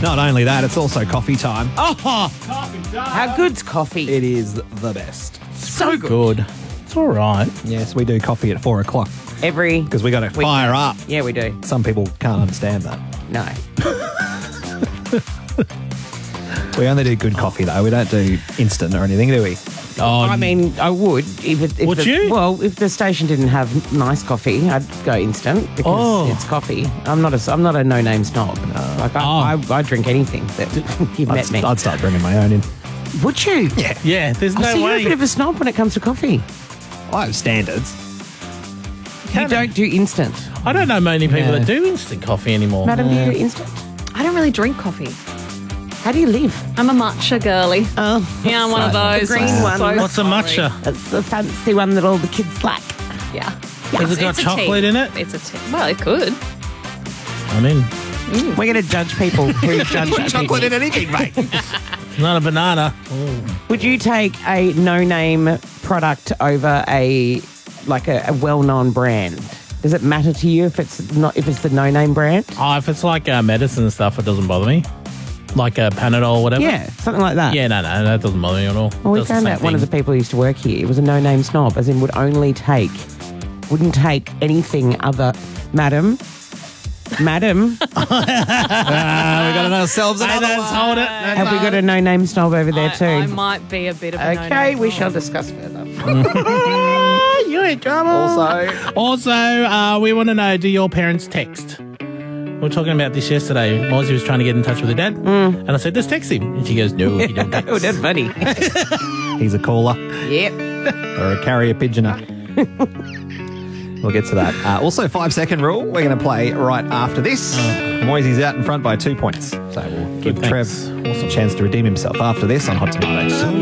Not only that, it's also coffee time. Oh, how good's coffee? It is the best. So good. It's all right. Yes, we do coffee at 4 o'clock Every because we got to fire up. Yeah, we do. Some people can't understand that. No. We only do good coffee though. We don't do instant or anything, do we? Oh, I mean, I would if Would you? Well, if the station didn't have nice coffee, I'd go instant because it's coffee. I'm not a no-name snob. Like I drink anything that you've met me. I'd start bringing my own in. Would you? yeah, there's I no see you're a way. bit of a snob when it comes to coffee. I have standards. You don't do instant. I don't know many people that do instant coffee anymore. Madam, do you do instant? I don't really drink coffee. How do you live? I'm a matcha girly. Oh, Yeah, I'm one of those. The green one. What's a matcha? That's the fancy one that all the kids like. Yeah. Has it got It's a chocolate tea. in it? It's a tea. Well, it could. I'm in. We're going to judge people who judge other people. in anything, mate. Not a banana. Would you take a no-name product over a well-known brand? Does it matter to you if it's the no-name brand? Oh, if it's like medicine and stuff, it doesn't bother me. Like a Panadol or whatever. Yeah, something like that. Yeah, no, that doesn't bother me at all. Well, we Does the found same out one of the thing. people who used to work here was a no-name snob, as in wouldn't take anything other. Madam. We got ourselves another Let's one. hold it. Have we got a no-name snob over there too? I might be a bit of a Okay, no-name we snob. shall discuss further. You're in trouble. Also, we want to know, do your parents text? We were talking about this yesterday. Mozzie was trying to get in touch with her dad. And I said, just text him. And she goes, no, you don't text. Oh, that's funny. He's a caller Yep. or a carrier pigeoner. We'll get to that. Also, 5-second rule. We're going to play right after this. Moisey's out in front by 2 points. So we'll give Good, Trev thanks. a chance to redeem himself after this on Hot Tomatoes.